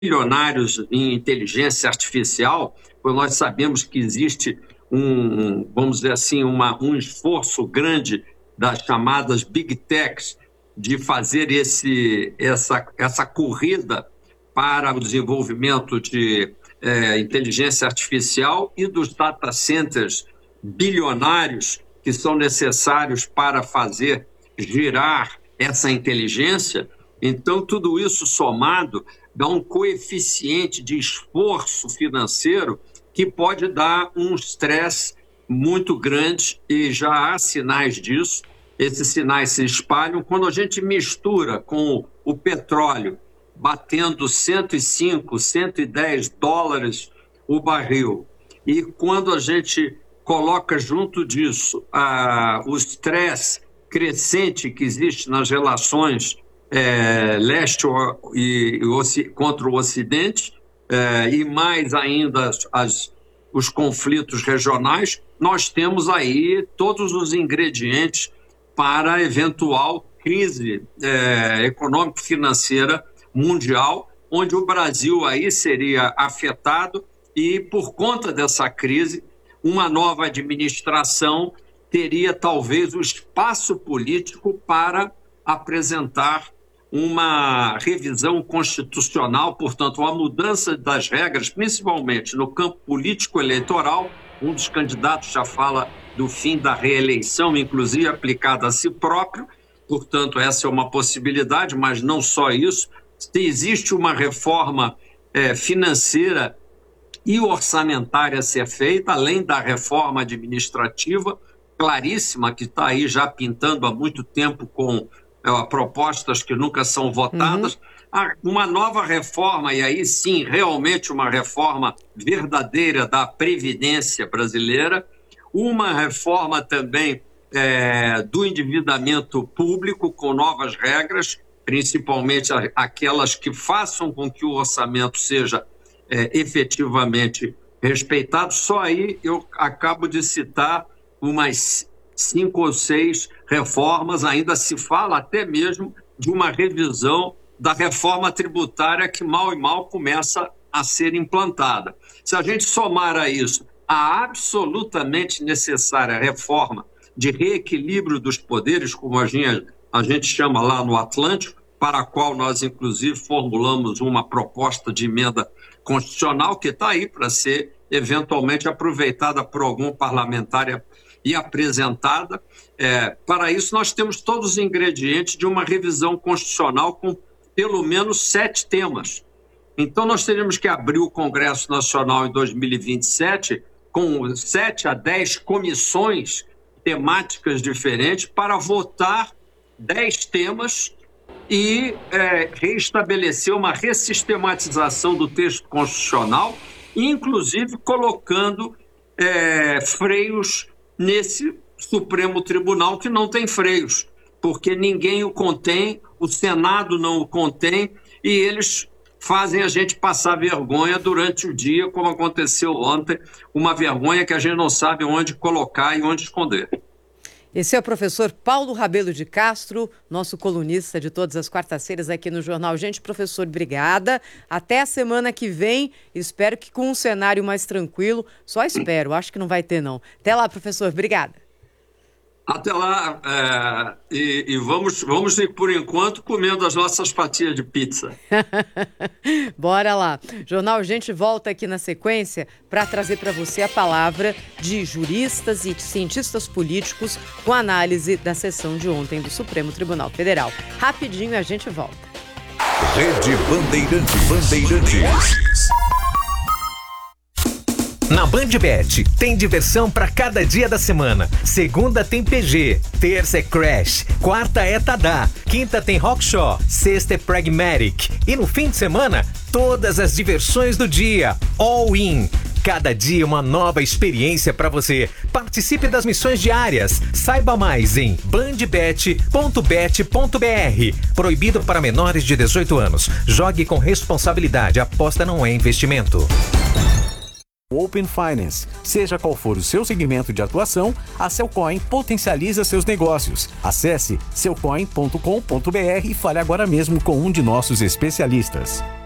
bilionários em inteligência artificial, pois nós sabemos que existe vamos dizer assim, um esforço grande das chamadas Big Techs de fazer essa corrida para o desenvolvimento de inteligência artificial e dos data centers bilionários que são necessários para fazer girar essa inteligência. Então, tudo isso somado dá um coeficiente de esforço financeiro que pode dar um estresse muito grande, e já há sinais disso. Esses sinais se espalham quando a gente mistura com o petróleo batendo 105, 110 dólares o barril, e quando a gente coloca junto disso o estresse crescente que existe nas relações leste contra o Ocidente, e mais ainda os conflitos regionais, nós temos aí todos os ingredientes para a eventual crise econômico-financeira mundial, onde o Brasil aí seria afetado, e por conta dessa crise, uma nova administração teria talvez o espaço político para apresentar uma revisão constitucional, portanto, uma mudança das regras, principalmente no campo político-eleitoral. Um dos candidatos já fala do fim da reeleição, inclusive aplicada a si próprio. Portanto, essa é uma possibilidade, mas não só isso. Se existe uma reforma financeira e orçamentária a ser feita, além da reforma administrativa, claríssima, que está aí já pintando há muito tempo com propostas que nunca são votadas, uma nova reforma, e aí sim, realmente uma reforma verdadeira da Previdência brasileira, uma reforma também do endividamento público com novas regras, principalmente aquelas que façam com que o orçamento seja efetivamente respeitado. Só aí eu acabo de citar umas 5 ou 6 reformas. Ainda se fala até mesmo de uma revisão da reforma tributária que mal e mal começa a ser implantada. Se a gente somar a isso a absolutamente necessária reforma de reequilíbrio dos poderes, como a gente chama lá no Atlântico, para a qual nós, inclusive, formulamos uma proposta de emenda constitucional que está aí para ser eventualmente aproveitada por algum parlamentar e apresentada. Para isso, nós temos todos os ingredientes de uma revisão constitucional com pelo menos 7 temas. Então, nós teríamos que abrir o Congresso Nacional em 2027 com 7 a 10 comissões temáticas diferentes para votar 10 temas e reestabelecer uma ressistematização do texto constitucional, inclusive colocando freios nesse Supremo Tribunal que não tem freios, porque ninguém o contém, o Senado não o contém, e eles fazem a gente passar vergonha durante o dia, como aconteceu ontem, uma vergonha que a gente não sabe onde colocar e onde esconder. Esse é o professor Paulo Rabelo de Castro, nosso colunista de todas as quartas-feiras aqui no Jornal Gente. Professor, obrigada. Até a semana que vem. Espero que com um cenário mais tranquilo. Só espero, acho que não vai ter, não. Até lá, professor. Obrigada. Até lá, e vamos ir, por enquanto, comendo as nossas fatias de pizza. Bora lá. Jornal Gente volta aqui na sequência para trazer para você a palavra de juristas e cientistas políticos com análise da sessão de ontem do Supremo Tribunal Federal. Rapidinho a gente volta. Rede Bandeirantes. Na BandBet, tem diversão para cada dia da semana. Segunda tem PG, terça é Crash, quarta é Tadá, quinta tem Rockshaw, sexta é Pragmatic. E no fim de semana, todas as diversões do dia. All in. Cada dia uma nova experiência para você. Participe das missões diárias. Saiba mais em bandbet.bet.br. Proibido para menores de 18 anos. Jogue com responsabilidade. Aposta não é investimento. Open Finance. Seja qual for o seu segmento de atuação, a Cellcoin potencializa seus negócios. Acesse cellcoin.com.br e fale agora mesmo com um de nossos especialistas.